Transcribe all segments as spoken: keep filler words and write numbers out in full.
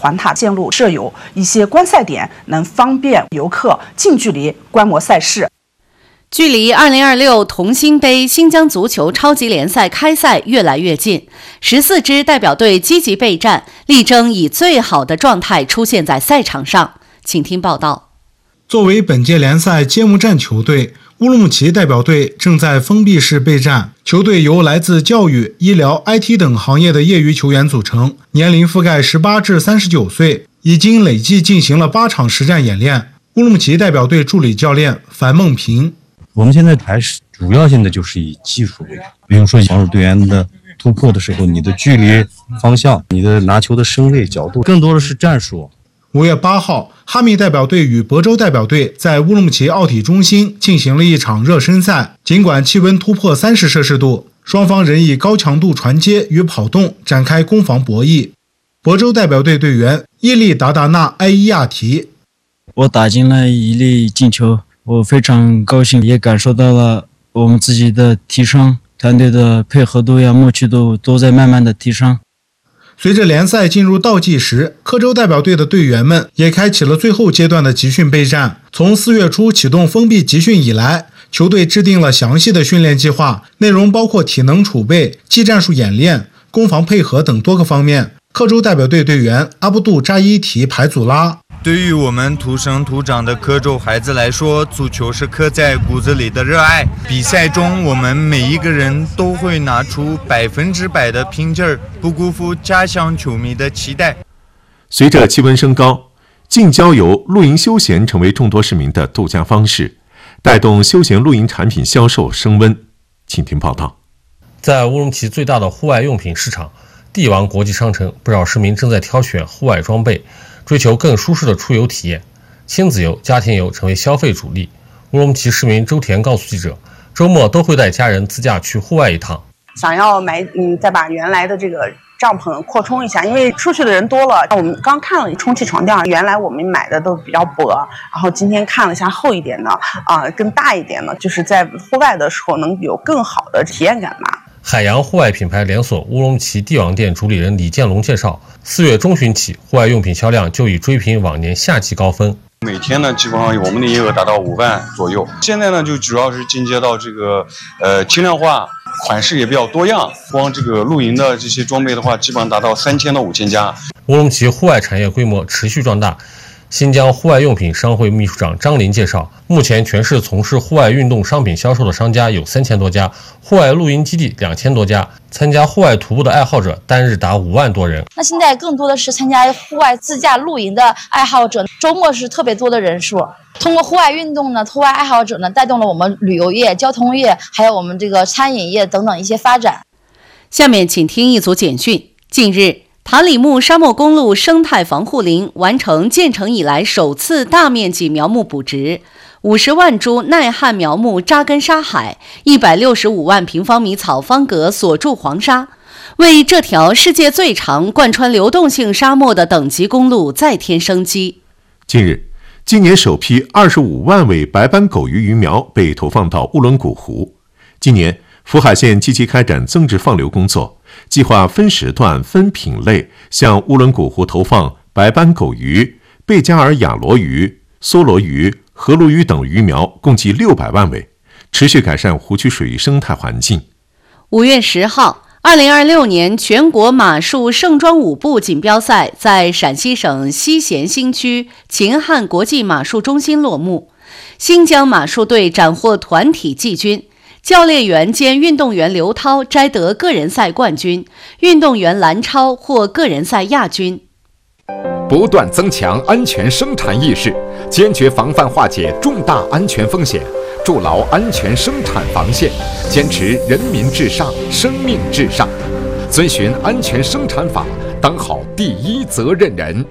环塔线路设有一些观赛点，能方便游客近距离观摩赛事。 距离二零二六同心杯新疆足球超级联赛开赛越来越近，十四支代表队积极备战，力争以最好的状态出现在赛场上。请听报道。 作为本届联赛揭幕战球队，乌鲁木齐代表队正在封闭式备战。球队由来自教育、医疗、I T 等行业的业余球员组成，年龄覆盖十八至三十九岁，已经累计进行了八场实战演练。乌鲁木齐代表队助理教练樊梦平。 我们现在还是主要性的就是以技术为主，比如说防守队员的突破的时候，你的距离、方向、你的拿球的身位、角度，更多的是战术。 五月八号，哈密代表队与亳州代表队在乌鲁木齐奥体中心进行了一场热身赛。尽管气温突破三十摄氏度，双方仍以高强度传接与跑动展开攻防博弈。亳州代表队队员伊利达达纳埃伊亚提： 我打进了一粒进球，我非常高兴，也感受到了我们自己的提升，团队的配合度呀、默契度都在慢慢的提升。 随着联赛进入倒计时，科州代表队的队员们也开启了最后阶段的集训备战。从四月初启动封闭集训以来，球队制定了详细的训练计划，内容包括体能储备、技战术演练、攻防配合等多个方面。科州代表队队员阿布杜扎伊提排祖拉： 对于我们土生土长的科州孩子来说，足球是刻在骨子里的热爱。比赛中，我们每一个人都会拿出百分之百的拼劲儿，不辜负家乡球迷的期待。 随着气温升高，近郊游、露营休闲成为众多市民的度假方式，带动休闲露营产品销售升温。请听报道。 在乌鲁木齐最大的户外用品市场帝王国际商城，不少市民正在挑选户外装备，追求更舒适的出游体验。亲子游、家庭游成为消费主力。乌鲁木齐市民周田告诉记者，周末都会带家人自驾去户外一趟。 想要买，嗯，再把原来的这个帐篷扩充一下，因为出去的人多了。我们刚看了充气床垫，原来我们买的都比较薄，然后今天看了一下厚一点的，啊、呃，更大一点的，就是在户外的时候能有更好的体验感吧。 海洋户外品牌连锁乌鲁木齐帝王店主理人李建龙介绍，四月中旬起，户外用品销量就已追平往年夏季高峰。 每天呢，基本上我们的营业额达到五万左右。现在呢，就主要是进阶到这个呃轻量化，款式也比较多样。光这个露营的这些装备的话，基本上达到三千到五千家。 乌鲁木齐户外产业规模持续壮大。新疆户外用品商会秘书长张林介绍，目前全市从事户外运动商品销售的商家有三千多家，户外露营基地两千多家，参加户外徒步的爱好者单日达五万多人。 那现在更多的是参加户外自驾露营的爱好者，周末是特别多的人数。通过户外运动呢，户外爱好者呢，带动了我们旅游业、交通业，还有我们这个餐饮业等等一些发展。 下面请听一组简讯。近日，塔里木沙漠公路生态防护林完成建成以来首次大面积苗木补植，五十万株耐旱苗木扎根沙海，一百六十五万平方米草方格锁住黄沙，为这条世界最长贯穿流动性沙漠的等级公路再添生机。 近日，今年首批二十五万尾白斑狗鱼鱼苗被投放到乌伦古湖。今年，福海县积极开展增殖放流工作，计划分时段、分品类向乌伦古湖投放白斑狗鱼、贝加尔雅罗鱼、梭罗鱼、河鲈鱼等鱼苗，共计六百万尾，持续改善湖区水域生态环境。 五月十号，二零二六年全国马术盛装舞步锦标赛在陕西省西咸新区秦汉国际马术中心落幕，新疆马术队斩获团体季军。教练员兼运动员刘涛摘得个人赛冠军，运动员蓝超获个人赛亚军。 不断增强安全生产意识，坚决防范化解重大安全风险，筑牢安全生产防线，坚持人民至上、生命至上，遵循安全生产法，当好第一责任人。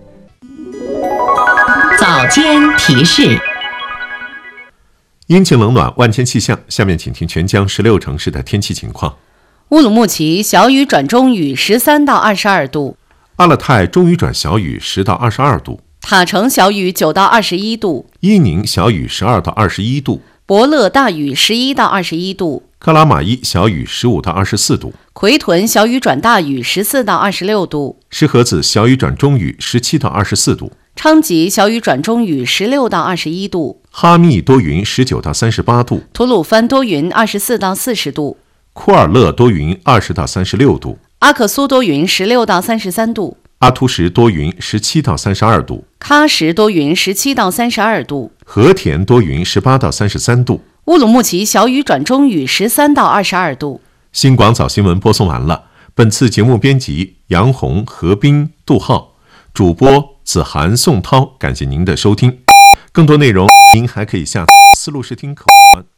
早间提示。 阴晴冷暖，万千气象。下面请听全疆十六城市的天气情况。 乌鲁木齐小雨转中雨，十三到二十二度； 阿勒泰中雨转小雨，十到二十二度； 塔城小雨，九到二十一度； 伊宁小雨，十二到二十一度； 博乐大雨，十一到二十一度； 克拉玛依小雨十五到二十四度， 奎屯小雨转大雨十四到二十六度， 石河子小雨转中雨十七到二十四度， 昌吉小雨转中雨十六到二十一度， 哈密多云十九到三十八度， 吐鲁番多云二十四到四十度， 库尔勒多云二十到三十六度， 阿克苏多云十六到三十三度， 阿图什多云十七到三十二度， 喀什多云十七到三十二度， 和田多云十八到三十三度， 乌鲁木齐小雨转中雨十三到二十二度。 新广早新闻播送完了。本次节目编辑杨红、何斌、杜浩，主播子涵、宋涛，感谢您的收听。更多内容您还可以下载思路视听口端。